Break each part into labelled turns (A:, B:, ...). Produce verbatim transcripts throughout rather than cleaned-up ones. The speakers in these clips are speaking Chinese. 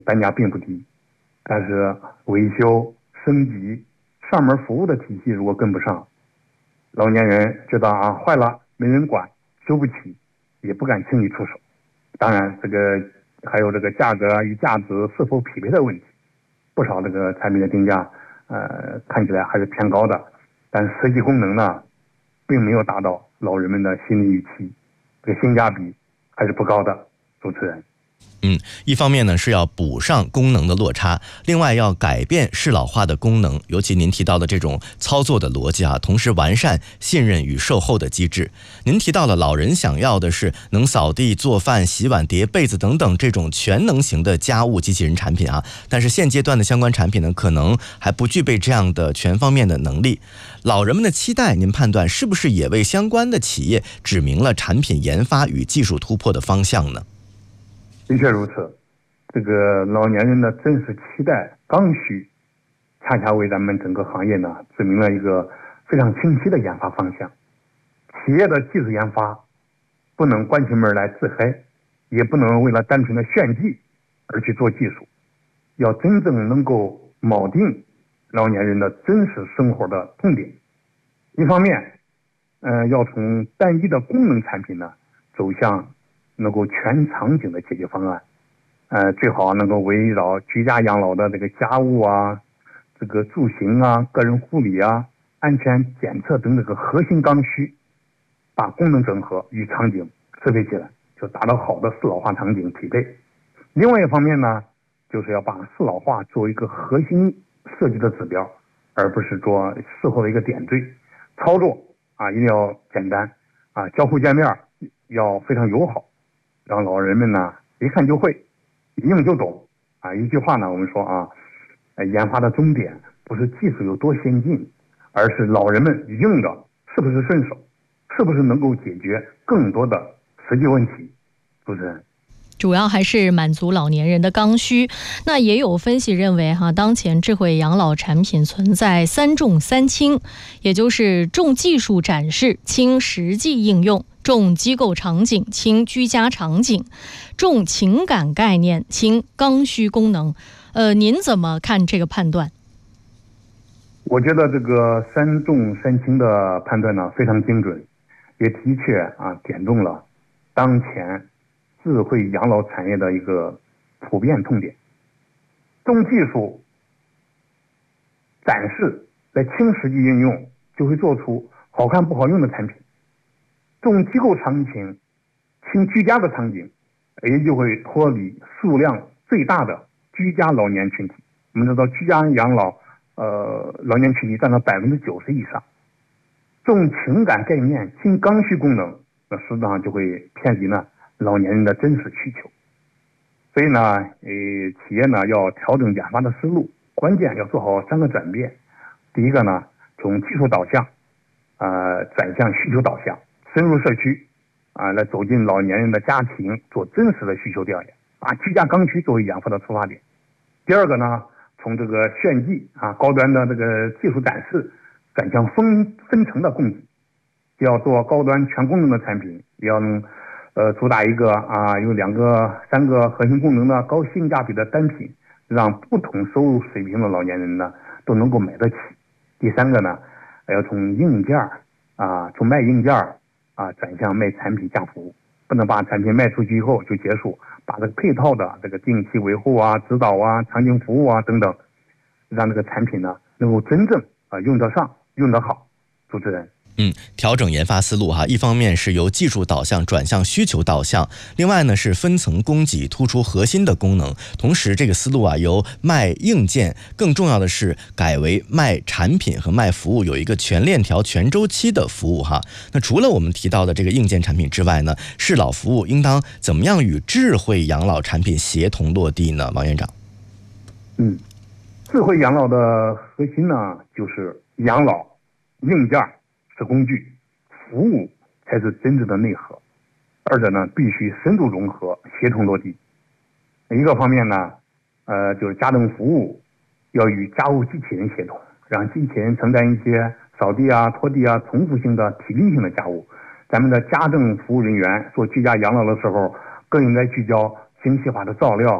A: 单价并不低，但是维修、升级、上门服务的体系如果跟不上，老年人觉得啊坏了没人管，修不起，也不敢轻易出手。当然，这个还有这个价格与价值是否匹配的问题，不少这个产品的定价，呃，看起来还是偏高的，但实际功能呢，并没有达到老人们的心理预期，这个性价比还是不高的。主持人。
B: 嗯，一方面呢是要补上功能的落差，另外要改变适老化的功能，尤其您提到的这种操作的逻辑啊，同时完善信任与售后的机制。您提到了老人想要的是能扫地、做饭、洗碗、叠被子等等这种全能型的家务机器人产品啊，但是现阶段的相关产品呢，可能还不具备这样的全方面的能力。老人们的期待，您判断是不是也为相关的企业指明了产品研发与技术突破的方向呢？
A: 的确如此，这个老年人的真实期待刚需，恰恰为咱们整个行业呢指明了一个非常清晰的研发方向。企业的技术研发不能关起门来自嗨，也不能为了单纯的炫技而去做技术，要真正能够铆定老年人的真实生活的痛点。一方面，呃，要从单一的功能产品呢走向能够全场景的解决方案，呃，最好能够围绕居家养老的这个家务啊、这个住行啊、个人护理啊、安全检测等这个核心刚需，把功能整合与场景适配起来，就达到好的适老化场景匹配。另外一方面呢，就是要把适老化作为一个核心设计的指标，而不是做事后的一个点缀。操作啊，一定要简单啊，交互界面要非常友好。让老人们呢一看就会，一用就懂啊！一句话呢，我们说啊，研发的终点不是技术有多先进，而是老人们用的是不是顺手，是不是能够解决更多的实际问题。主持人。
C: 主要还是满足老年人的刚需。那也有分析认为哈，当前智慧养老产品存在三重三轻，也就是重技术展示，轻实际应用；重机构场景，轻居家场景；重情感概念，轻刚需功能。呃，您怎么看这个判断？
A: 我觉得这个三重三轻的判断呢非常精准，也的确啊点中了当前智慧养老产业的一个普遍痛点。重技术展示来轻实际运用，就会做出好看不好用的产品；重机构场景，轻居家的场景，也就会脱离数量最大的居家老年群体。我们知道居家养老呃老年群体占到百分之九十以上。重情感概念，轻刚需功能，那实际上就会偏离呢老年人的真实需求。所以呢，呃，企业呢要调整研发的思路，关键要做好三个转变。第一个呢，从技术导向，呃，转向需求导向，深入社区，啊、呃，来走进老年人的家庭，做真实的需求调研，把居家刚需作为研发的出发点。第二个呢，从这个炫技啊，高端的这个技术展示，转向分分层的供给，要做高端全功能的产品，要能。呃，主打一个啊，有两个、三个核心功能的高性价比的单品，让不同收入水平的老年人呢都能够买得起。第三个呢，要从硬件啊，从卖硬件啊转向卖产品加服务，不能把产品卖出去以后就结束，把这个配套的这个定期维护啊、指导啊、场景服务啊等等，让这个产品呢能够真正啊用得上、用得好。主持人。
B: 嗯，调整研发思路哈，一方面是由技术导向转向需求导向，另外呢是分层供给，突出核心的功能。同时，这个思路啊由卖硬件，更重要的是改为卖产品和卖服务，有一个全链条、全周期的服务哈。那除了我们提到的这个硬件产品之外呢，适老服务应当怎么样与智慧养老产品协同落地呢？王院长。
A: 嗯，智慧养老的核心呢就是养老硬件是工具，服务才是真正的内核，二者呢必须深度融合，协同落地。一个方面呢，呃，就是家政服务要与家务机器人协同，让机器人承担一些扫地啊、拖地啊重复性的体力性的家务。咱们的家政服务人员做居家养老的时候，更应该聚焦精细化的照料、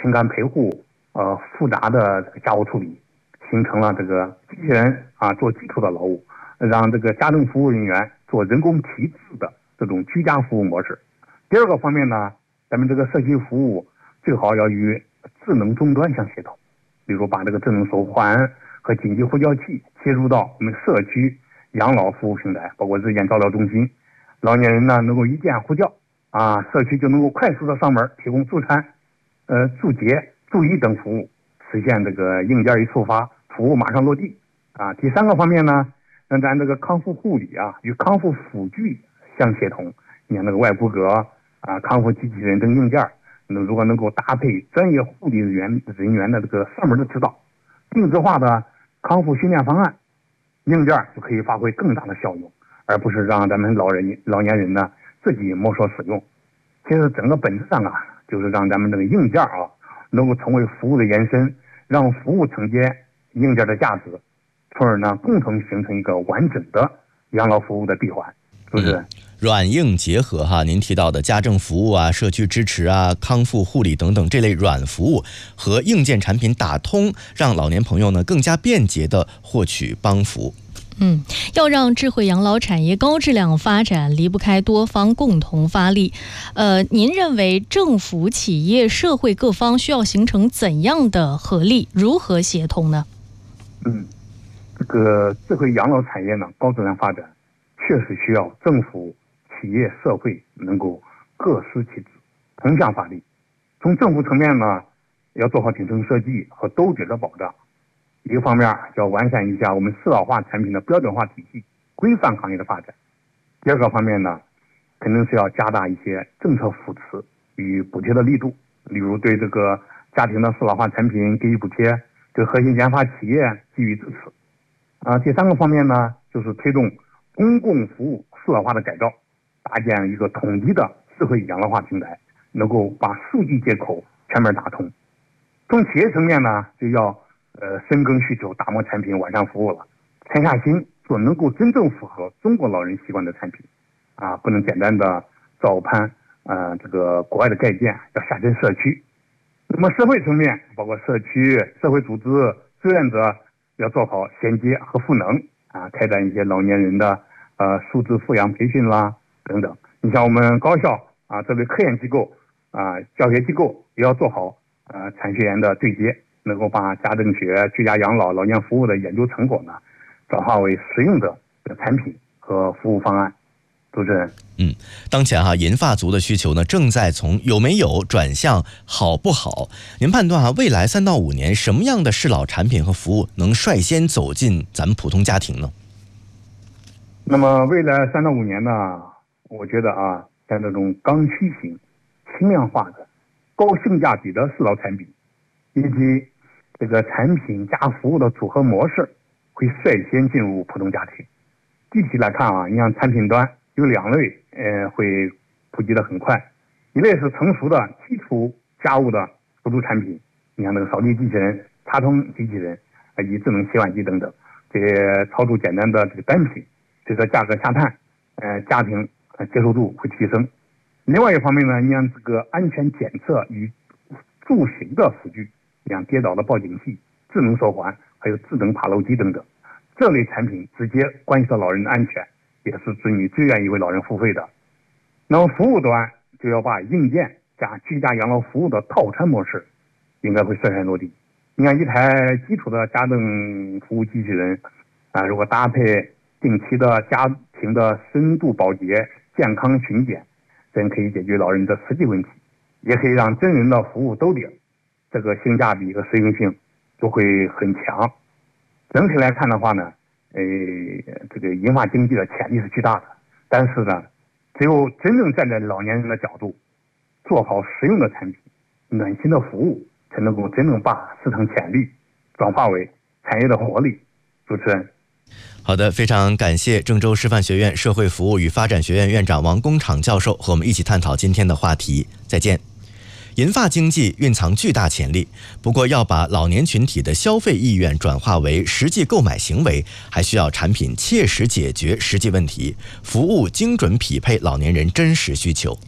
A: 情感陪护、呃复杂的家务处理，形成了这个机器人啊做基础的劳务，让这个家政服务人员做人工提质的这种居家服务模式。第二个方面呢，咱们这个社区服务最好要与智能终端相协同，比如把这个智能手环和紧急呼叫器接入到我们社区养老服务平台，包括日间照料中心，老年人呢能够一键呼叫啊，社区就能够快速的上门提供助餐、呃助洁、助医等服务，实现这个硬件一触发，服务马上落地啊。第三个方面呢，让咱这个康复护理啊与康复辅具相协同，你看那个外骨骼啊、康复机器人等硬件，那如果能够搭配专业护理人员人员的这个上门的指导，定制化的康复训练方案，硬件就可以发挥更大的效用，而不是让咱们老人老年人呢自己摸索使用。其实整个本质上啊，就是让咱们这个硬件啊能够成为服务的延伸，让服务承接硬件的价值，从而呢共同形成一个完整的养老服务的闭环，是不是？
B: 嗯，软硬结合哈，您提到的家政服务啊、社区支持啊、康复护理等等这类软服务和硬件产品打通，让老年朋友呢更加便捷地获取帮扶。
C: 嗯，要让智慧养老产业高质量发展，离不开多方共同发力。呃，您认为政府、企业、社会各方需要形成怎样的合力，如何协同呢？
A: 嗯，这个智慧养老产业呢高质量发展，确实需要政府、企业、社会能够各司其职，同向发力。从政府层面呢，要做好顶层设计和兜底的保障。一个方面要完善一下我们适老化产品的标准化体系，规范行业的发展。第二个方面呢，肯定是要加大一些政策扶持与补贴的力度，例如对这个家庭的适老化产品给予补贴，对核心研发企业给予支持。啊，第三个方面呢，就是推动公共服务适老化的改造，搭建一个统一的智慧养老化平台，能够把数据接口全面打通。从企业层面呢，就要呃，深耕需求，打磨产品，完善服务了，沉下心做能够真正符合中国老人习惯的产品，啊，不能简单的照搬呃这个国外的概念，要下沉社区。那么社会层面，包括社区、社会组织、志愿者，要做好衔接和赋能啊，开展一些老年人的呃素质富养培训啦等等。你像我们高校啊，这类科研机构啊、教学机构也要做好呃产学研的对接。能够把家政学、居家养老、老年服务的研究成果呢，转化为实用的产品和服务方案。主持人，
B: 嗯，当前哈银发族的需求呢，正在从有没有转向好不好。您判断哈，未来三到五年什么样的适老产品和服务能率先走进咱们普通家庭呢？
A: 那么未来三到五年呢，我觉得啊，像这种刚需型、轻量化的、高性价比的适老产品，以及这个产品加服务的组合模式会率先进入普通家庭。具体来看啊，你像产品端有两类，呃，会普及的很快。一类是成熟的基础家务的辅助产品，你像那个扫地机器人、擦窗机器人，以及智能洗碗机等等，这些操作简单的这个单品，随着价格下探，呃，家庭接受度会提升。另外一方面呢，你像这个安全检测与助行的辅具，像跌倒的报警器、智能手环，还有智能爬楼机等等，这类产品直接关系到老人的安全，也是子女最愿意为老人付费的。那么服务端就要把硬件加居家养老服务的套餐模式，应该会率先落地。你看一台基础的家政服务机器人啊，如果搭配定期的家庭的深度保洁、健康巡检，真可以解决老人的实际问题，也可以让真人的服务兜底，这个性价比和实用性就会很强。整体来看的话呢，呃，这个银发经济的潜力是巨大的，但是呢，只有真正站在老年人的角度，做好实用的产品、暖心的服务，才能够真正把市场潜力转化为产业的活力。主持人。
B: 好的，非常感谢郑州师范学院社会服务与发展学院院长王工厂教授和我们一起探讨今天的话题。再见。银发经济蕴藏巨大潜力，不过要把老年群体的消费意愿转化为实际购买行为，还需要产品切实解决实际问题，服务精准匹配老年人真实需求。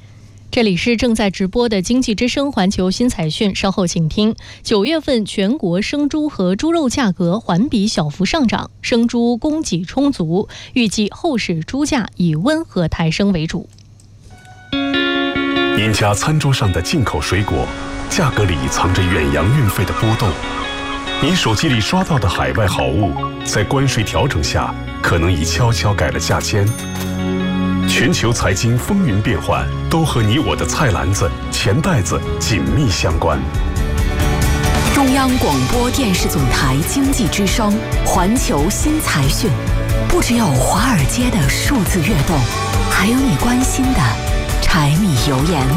C: 这里是正在直播的经济之声环球新财讯，稍后请听。九月份全国生猪和猪肉价格环比小幅上涨，生猪供给充足，预计后市猪价以温和抬升为主。
D: 您家餐桌上的进口水果，价格里藏着远洋运费的波动；您手机里刷到的海外好物，在关税调整下，可能已悄悄改了价签。全球财经风云变幻，都和你我的菜篮子、钱袋子紧密相关。
E: 中央广播电视总台经济之声，环球新财讯，不只有华尔街的数字跃动，还有你关心的柴米油盐。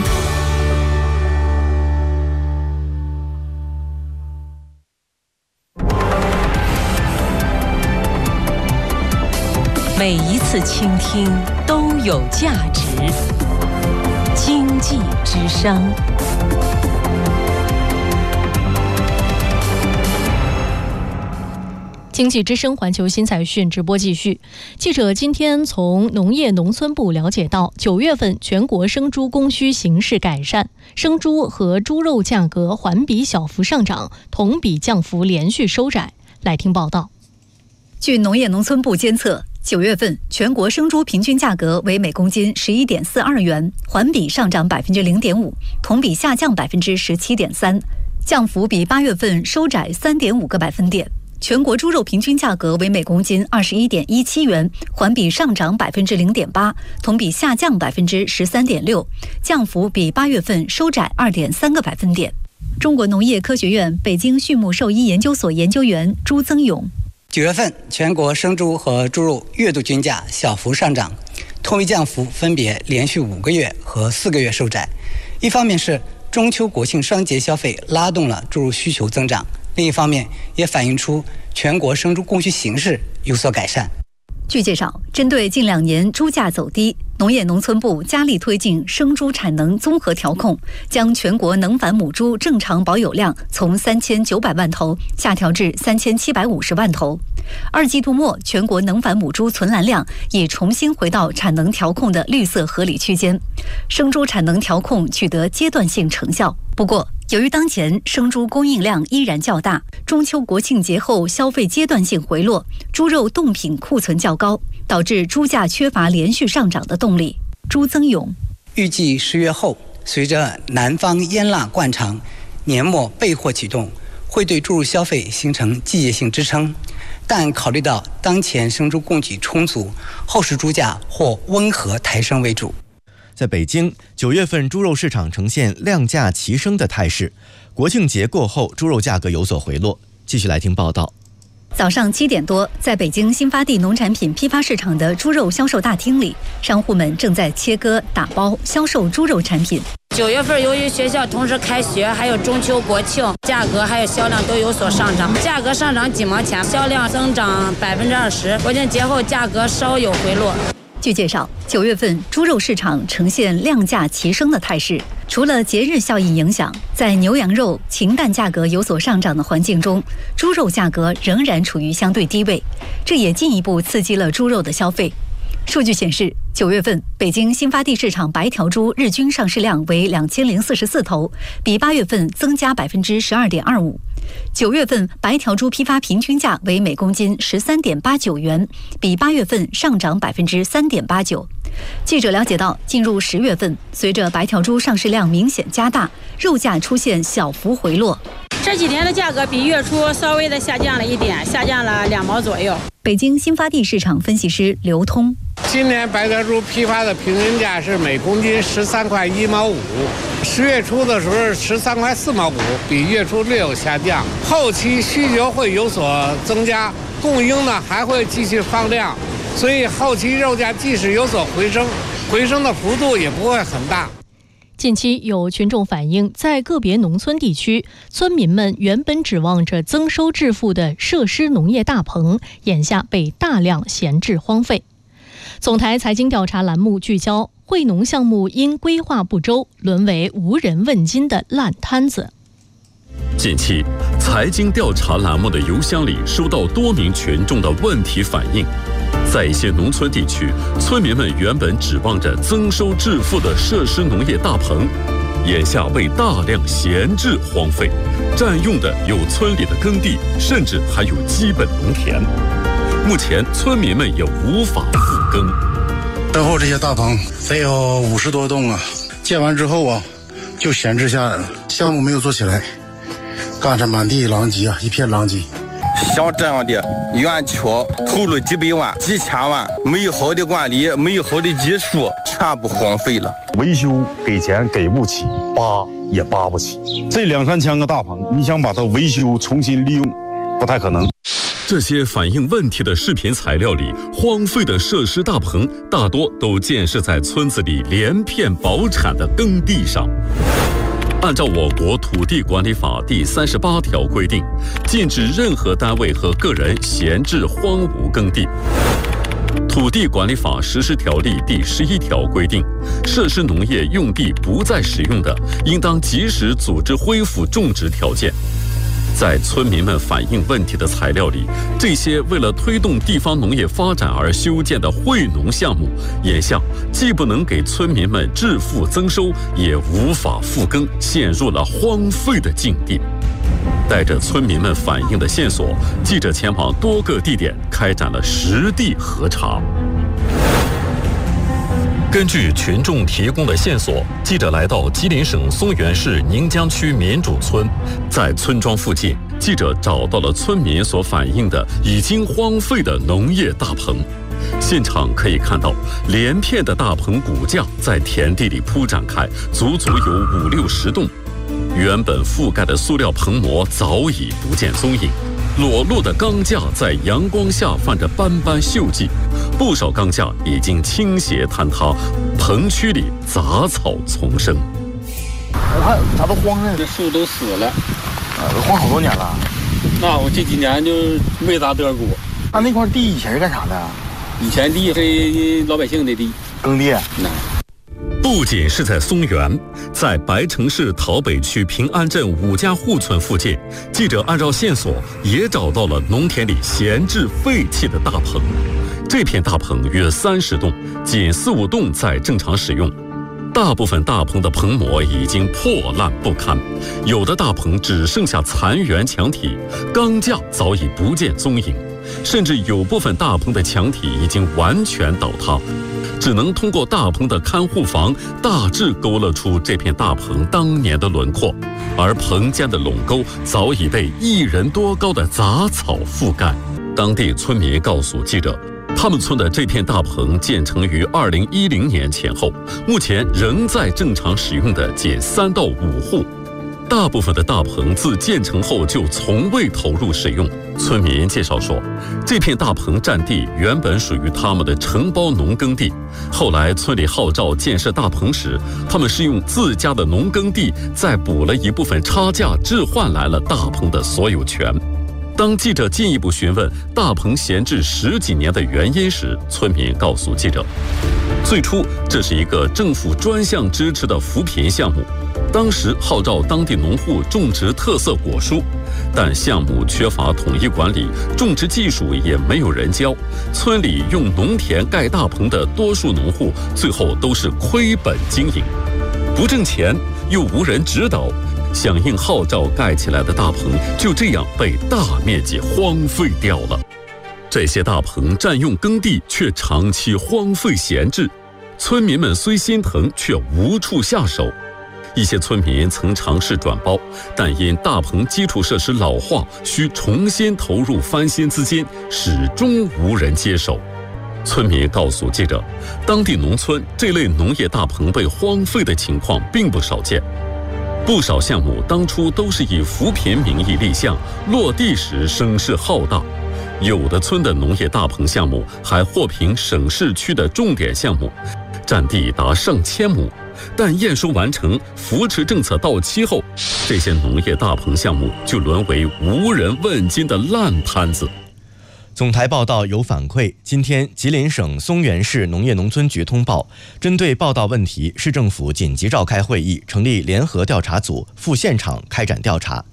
E: 每一次倾听都有价值。经济之声。
C: 经济之声环球新财讯直播继续。记者今天从农业农村部了解到，九月份全国生猪供需形势改善，生猪和猪肉价格环比小幅上涨，同比降幅连续收窄。来听报道。
F: 据农业农村部监测，九月份全国生猪平均价格为每公斤十一点四二元，环比上涨百分之零点五，同比下降百分之十七点三，降幅比八月份收窄三点五个百分点。全国猪肉平均价格为每公斤二十一点一七元，环比上涨百分之零点八，同比下降百分之十三点六，降幅比八月份收窄二点三个百分点。中国农业科学院北京畜牧兽医研究所研究员朱增勇。
G: 九月份全国生猪和猪肉月度均价小幅上涨，同比降幅分别连续五个月和四个月收窄。一方面是中秋国庆双节消费拉动了猪肉需求增长，另一方面也反映出全国生猪供需形势有所改善。
F: 据介绍，针对近两年猪价走低，农业农村部加力推进生猪产能综合调控，将全国能繁母猪正常保有量从三千九百万头下调至三千七百五十万头。二季度末，全国能繁母猪存栏量已重新回到产能调控的绿色合理区间，生猪产能调控取得阶段性成效。不过，由于当前生猪供应量依然较大，中秋国庆节后消费阶段性回落，猪肉冻品库存较高，导致猪价缺乏连续上涨的动力。朱增勇
G: 预计十月后，随着南方腌腊灌肠年末备货启动，会对猪肉消费形成季节性支撑。但考虑到当前生猪供给充足，后市猪价或温和抬升为主。
B: 在北京，九月份猪肉市场呈现量价齐升的态势。国庆节过后，猪肉价格有所回落。继续来听报道。
F: 早上七点多，在北京新发地农产品批发市场的猪肉销售大厅里，商户们正在切割、打包、销售猪肉产品。
H: 九月份由于学校同时开学，还有中秋国庆，价格还有销量都有所上涨。价格上涨几毛钱，销量增长百分之二十。国庆节后价格稍有回落。
F: 据介绍，九月份猪肉市场呈现量价齐升的态势。除了节日效应影响，在牛羊肉、禽蛋价格有所上涨的环境中，猪肉价格仍然处于相对低位，这也进一步刺激了猪肉的消费。数据显示，九月份北京新发地市场白条猪日均上市量为两千零四十四头，比八月份增加百分之十二点二五。九月份白条猪批发平均价为每公斤十三点八九元，比八月份上涨百分之三点八九。记者了解到，进入十月份，随着白条猪上市量明显加大，肉价出现小幅回落。
I: 这几天的价格比月初稍微的下降了一点，下降了两毛左右。
F: 北京新发地市场分析师刘通，
J: 今年白条猪批发的平均价是每公斤十三块一毛五，十月初的时候十三块四毛五，比月初略有下降。后期需求会有所增加，供应呢还会继续放量，所以后期肉价即使有所回升，回升的幅度也不会很大。
C: 近期有群众反映，在个别农村地区，村民们原本指望着增收致富的设施农业大棚，眼下被大量闲置荒废。总台财经调查栏目聚焦，惠农项目因规划不周，沦为无人问津的烂摊子。
K: 近期，财经调查栏目的邮箱里收到多名群众的问题反映。 在一些农村地区，村民们原本指望着增收致富的设施农业大棚，眼下被大量闲置荒废，占用的有村里的耕地，甚至还有基本农田。目前村民们也无法复耕。
L: 身后这些大棚得有五十多栋啊，建完之后啊，就闲置下来了，项目没有做起来，干着满地狼藉啊，一片狼藉。
M: 像这样的园区投入几百万、几千万，没有好的管理，没有好的技术，全部荒废了。
N: 维修给钱给不起，扒也扒不起。这两三千个大棚，你想把它维修重新利用，不太可能。
K: 这些反映问题的视频材料里，荒废的设施大棚大多都建设在村子里连片保产的耕地上。按照我国土地管理法第三十八条规定，禁止任何单位和个人闲置荒芜耕地。土地管理法实施条例第十一条规定，设施农业用地不再使用的，应当及时组织恢复种植条件。在村民们反映问题的材料里，这些为了推动地方农业发展而修建的惠农项目，眼下既不能给村民们致富增收，也无法复耕，陷入了荒废的境地。带着村民们反映的线索，记者前往多个地点开展了实地核查。根据群众提供的线索，记者来到吉林省松原市宁江区民主村，在村庄附近，记者找到了村民所反映的已经荒废的农业大棚。现场可以看到，连片的大棚骨架在田地里铺展开，足足有五六十栋。原本覆盖的塑料棚膜早已不见踪影，裸露的钢架在阳光下泛着斑斑锈迹，不少钢架已经倾斜坍塌，棚区里杂草丛生。
O: 我看它都荒了，
P: 这树都死了，
O: 啊，都荒好多年了。
P: 那我这几年就没咋得过。
O: 那那块地以前是干啥的？
P: 以前地是老百姓的地，
O: 耕地。
P: 那
K: 不仅是在松原，在白城市桃北区平安镇五家户村附近，记者按照线索也找到了农田里闲置废弃的大棚。这片大棚约三十栋，仅四五栋在正常使用。大部分大棚的棚膜已经破烂不堪，有的大棚只剩下残垣墙体，钢架早已不见踪影，甚至有部分大棚的墙体已经完全倒塌。只能通过大棚的看护房大致勾勒出这片大棚当年的轮廓，而棚间的垄沟早已被一人多高的杂草覆盖。当地村民告诉记者，他们村的这片大棚建成于二零一零年前后，目前仍在正常使用的仅三到五户。大部分的大棚自建成后就从未投入使用。村民介绍说，这片大棚占地原本属于他们的承包农耕地，后来村里号召建设大棚时，他们是用自家的农耕地再补了一部分差价，置换来了大棚的所有权。当记者进一步询问大棚闲置十几年的原因时，村民告诉记者，最初这是一个政府专项支持的扶贫项目，当时号召当地农户种植特色果蔬，但项目缺乏统一管理，种植技术也没有人教，村里用农田盖大棚的多数农户最后都是亏本经营，不挣钱又无人指导，响应号召盖起来的大棚就这样被大面积荒废掉了。这些大棚占用耕地，却长期荒废闲置，村民们虽心疼，却无处下手。一些村民曾尝试转包，但因大棚基础设施老化，需重新投入翻新资金，始终无人接手。村民告诉记者，当地农村这类农业大棚被荒废的情况并不少见。不少项目当初都是以扶贫名义立项，落地时声势浩大。有的村的农业大棚项目还获评省市区的重点项目，占地达上千亩。但验收完成，扶持政策到期后，这些农业大棚项目就沦为无人问津的烂摊子。
B: 总台报道有反馈，今天吉林省松原市农业农村局通报，针对报道问题，市政府紧急召开会议，成立联合调查组赴现场开展调查。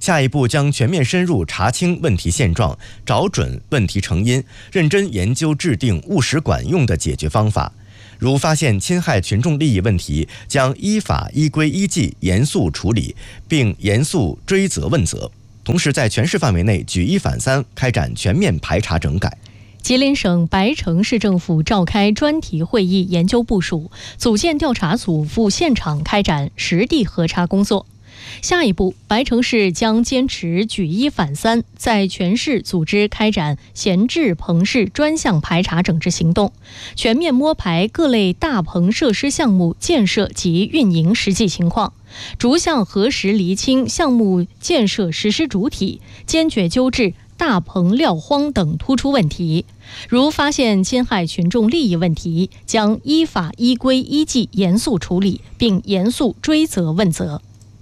B: 下一步将全面深入查清问题现状，找准问题成因，认真研究制定务实管用的解决方法。如发现侵害群众利益问题，将依法依规依纪严肃处理，并严肃追责问责。同时，在全市范围内举一反三，开展全面排查整改。
C: 吉林省白城市政府召开专题会议研究部署，组建调查组赴现场开展实地核查工作。下一步，白城市将坚持举一反三，在全市组织开展闲置棚室专项排查整治行动，全面摸排各类大棚设施项目建设及运营实际情况，逐项核实厘清项目建设实施主体，坚决纠治大棚撂荒等突出问题。如发现侵害群众利益问题，将依法依规依纪严肃处理，并严肃追责问责。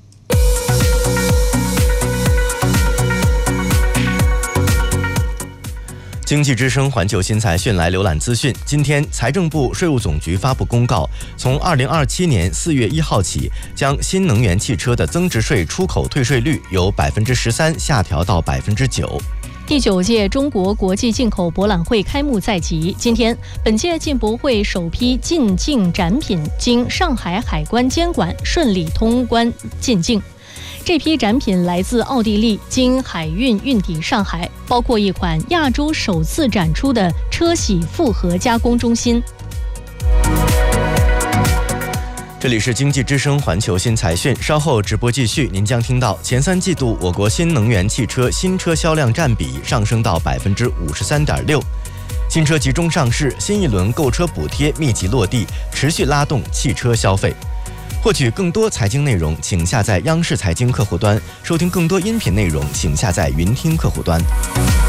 B: 经济之声环球新财讯来浏览资讯。今天，财政部、税务总局发布公告，从二零二七年四月一号起，将新能源汽车的增值税出口退税率由百分之十三下调到百分之九。
C: 第九届中国国际进口博览会开幕在即，今天，本届进博会首批进境展品经上海海关监管顺利通关进境。这批展品来自奥地利，经海运运抵上海，包括一款亚洲首次展出的车铣复合加工中心。
B: 这里是经济之声环球新财讯，稍后直播继续，您将听到前三季度我国新能源汽车新车销量占比上升到百分之五十三点六，新车集中上市，新一轮购车补贴密集落地，持续拉动汽车消费。获取更多财经内容，请下载央视财经客户端；收听更多音频内容，请下载云听客户端。